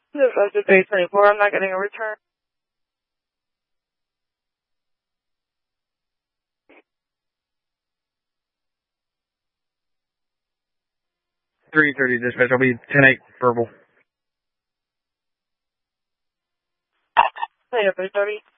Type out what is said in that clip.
This is 324. I'm not getting a return. 330 dispatch. I'll be 10-8 verbal. Later, 330.